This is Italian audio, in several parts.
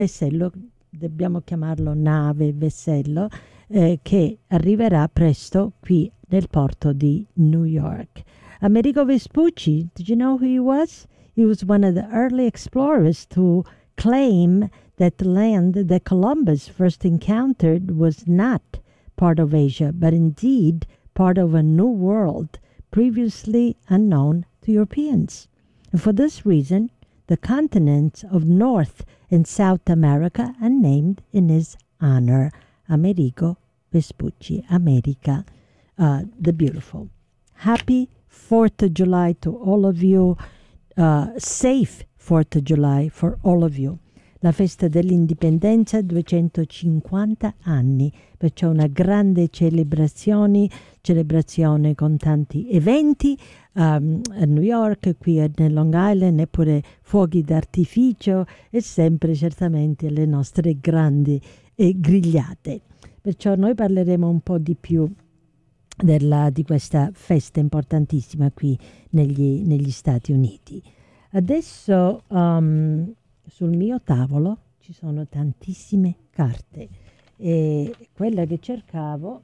vessello, dobbiamo chiamarlo nave vessello, che arriverà presto qui nel porto di New York. Amerigo Vespucci, did you know who he was? He was one of the early explorers to claim that the land that Columbus first encountered was not part of Asia, but indeed part of a new world previously unknown to Europeans. And for this reason, the continents of North and South America are named in his honor. Amerigo Vespucci, America the Beautiful. Happy 4th of July to all of you. Safe 4th of July for all of you. La festa dell'indipendenza, 250 anni, perciò una grande celebrazione con tanti eventi a New York, qui nel Long Island, e pure fuochi d'artificio e sempre certamente le nostre grandi grigliate. Perciò noi parleremo un po' di più di questa festa importantissima qui negli Stati Uniti. Adesso sul mio tavolo ci sono tantissime carte e quella che cercavo,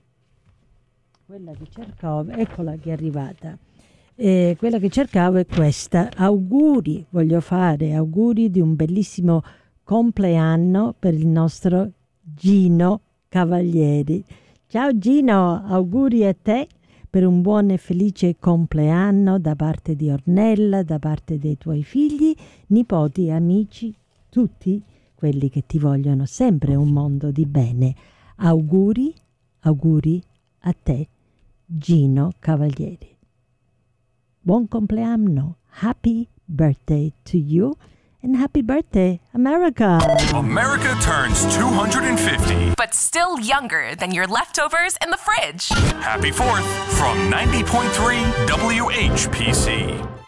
eccola che è arrivata. Quella che cercavo è questa. Voglio fare auguri di un bellissimo compleanno per il nostro Gino Cavalieri. Ciao Gino, auguri a te per un buon e felice compleanno da parte di Ornella, da parte dei tuoi figli, nipoti, amici, tutti quelli che ti vogliono sempre un mondo di bene. Auguri a te, Gino Cavalieri. Buon compleanno, happy birthday to you. And happy birthday, America! America turns 250. But still younger than your leftovers in the fridge. Happy 4th from 90.3 WHPC.